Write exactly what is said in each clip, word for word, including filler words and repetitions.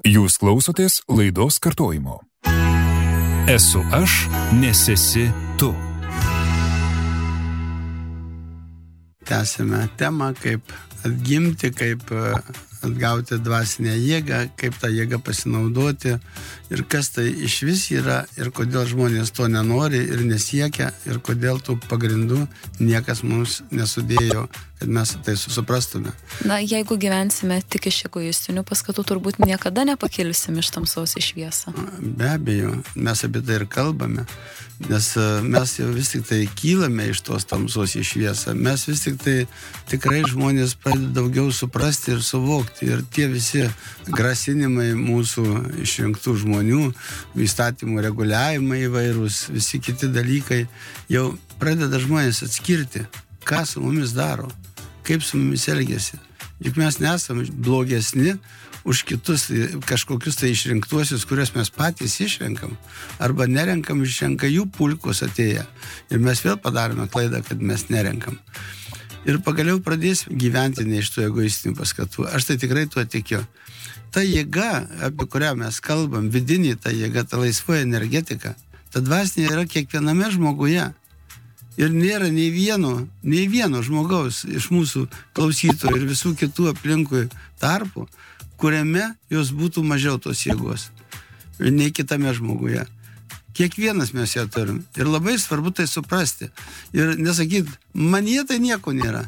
Jūs klausotės laidos kartojimo. Esu aš, nes esi tu. Tęsime temą, kaip atgimti, kaip atgauti dvasinę jėgą, kaip tą jėgą pasinaudoti ir kas tai iš vis yra ir kodėl žmonės to nenori ir nesiekia ir kodėl tų pagrindų niekas mums nesudėjo, kad mes tai suprastume. Na, jeigu gyvensime tik iš egoistinių paskatų, turbūt niekada nepakilsim iš tamsos į šviesą. Be abejo, mes apie tai ir kalbame, nes mes jau vis tik tai kylame iš tos tamsos į šviesą. Mes vis tik tai tikrai žmonės pradeda daugiau suprasti ir suvokti. Ir tie visi grasinimai mūsų išrinktų žmonių, įstatymų reguliavimai įvairūs, visi kiti dalykai, jau pradeda žmonės atskirti, ką su mumis daro, kaip su mumis elgiasi. Juk mes nesame blogesni už kitus kažkokius tai išrinktuosius, kuriuos mes patys išrenkam, arba nerenkam, išrenka jų pulkos atėję. Ir mes vėl padarome klaidą, kad mes nerenkam. Ir pagaliau pradėsim gyventi ne iš tų egoistinių paskatų. Aš tai tikrai tuo tikiu. Ta jėga, apie kurią mes kalbam, vidinė ta jėga, ta laisvoji energetika, ta dvasinė yra kiekviename žmoguje. Ir nėra nei vieno, nei vieno žmogaus iš mūsų klausytojų ir visų kitų aplinkui tarpų, kuriame jos būtų mažiau tos jėgos. Nei kitame žmoguje. Kiekvienas mes ją turim. Ir labai svarbu tai suprasti. Ir nesakyti, manyje tai nieko nėra.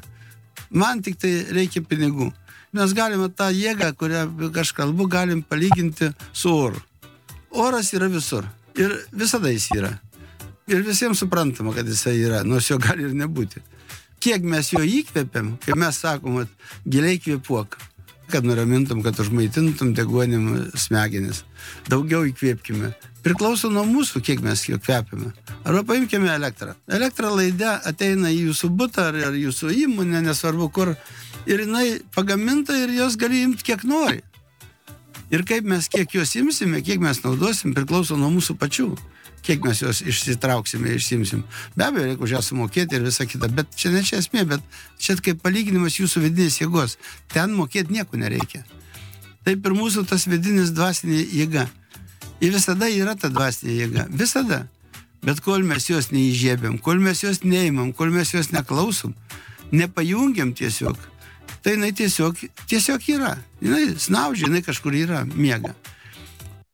Man tik tai reikia pinigų. Mes galime tą jėgą, kurią aš kalbu, galim palyginti su oru. Oras yra visur. Ir visada jis yra. Ir visiems suprantama, kad jisai yra, nors jo gali ir nebūti. Kiek mes jo įkvėpiam, kai mes sakom, giliai kvėpuok, kad nuramintum, kad užmaitintum deguonim smegenis. Daugiau įkvėpkime. Priklauso nuo mūsų, kiek mes jo kvepiame. Arba paimkime elektrą. Elektra laide ateina į jūsų butą ar, ar jūsų įmonę, nesvarbu kur, ir jinai pagaminta ir jos gali imti kiek nori. Ir kaip mes kiek jos imsime, kiek mes naudosim, priklauso nuo mūsų pačių. Kiek mes jos išsitrauksime, išsimsim. Be abejo, reikia už ją sumokėti ir visą kitą, bet čia ne čia esmė, bet čia kaip palyginimas jūsų vidinės jėgos. Ten mokėti nieko nereikia. Taip ir mūsų tas vidinis dvasinė jėga. Ir visada yra ta dvasinė jėga. Visada. Bet kol mes jos neįžiebėm, kol mes jos neimam, kol mes jos neklausom, nepajungiam tiesiog, tai jinai tiesiog, tiesiog yra. Jinai snaudžia, jinai kažkur yra, miega.